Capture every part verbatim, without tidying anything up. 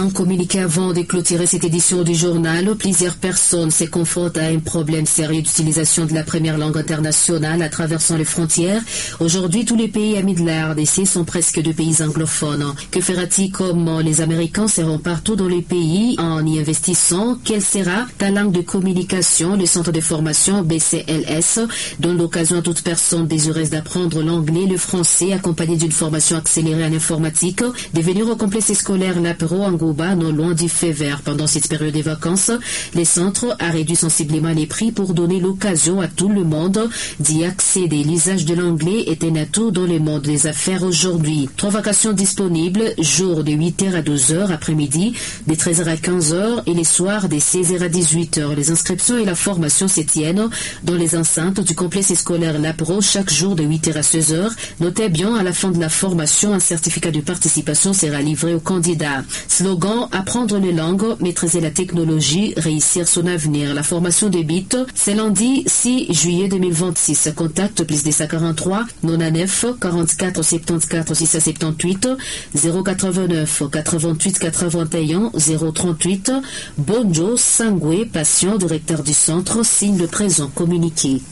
Un communiqué avant de clôturer cette édition du journal. Plusieurs personnes se confrontent à un problème sérieux d'utilisation de la première langue internationale à traversant les frontières. Aujourd'hui, tous les pays amis de la R D C sont presque de pays anglophones. Que fera-t-il comme les Américains seront partout dans les pays en y investissant? Quelle sera ta langue de communication? Le centre de formation B C L S donne l'occasion à toute personne désireuse d'apprendre l'anglais, le français, accompagné d'une formation accélérée en informatique, de venir au complexe scolaire Lapero en Gouba, non loin du fait vert. Pendant cette période des vacances, le centre a réduit sensiblement les prix pour donner l'occasion à tout le monde d'y accéder. L'usage de l'anglais est un atout dans le monde des affaires aujourd'hui. Trois vacations disponibles, jour de huit heures à douze heures, après-midi de treize heures à quinze heures et les soirs de seize heures à dix-huit heures. Les inscriptions et la formation se tiennent dans les enceintes du complexe scolaire Lapero chaque jour de huit heures à seize heures. Notez bien, à la fin de la formation, un certificat de participation sera livré aux candidats. Slogan: apprendre les langues, maîtriser la technologie, réussir son avenir. La formation débute c'est lundi six juillet deux mille vingt-six. Contact plus deux cent quarante-trois quatre-vingt-neuf quarante-quatre soixante-quatorze six cent soixante-dix-huit zéro quatre-vingt-neuf quatre-vingt-huit quatre-vingt-un zéro trente-huit. Bonjo Sangwe, patient, directeur du centre, signe le présent communiqué.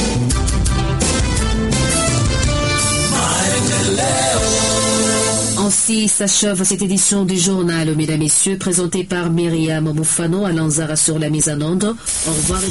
Ainsi s'achève cette édition du journal, mesdames et messieurs, présentée par Myriam Moufano à Lanzara sur la mise en onde. Au revoir.